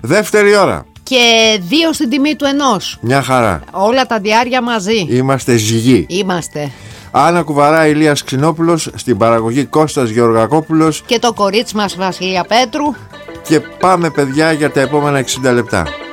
Δεύτερη ώρα. Και 2 στην τιμή του 1. Μια χαρά. Όλα τα διάρκεια μαζί. Είμαστε ζυγοί. Είμαστε. Άννα Κουβαρά, Ηλίας Ξινόπουλος. Στην παραγωγή Κώστας Γεωργακόπουλος. Και το κορίτσι μας Βασιλεία Πέτρου. Και πάμε παιδιά για τα επόμενα 60 λεπτά.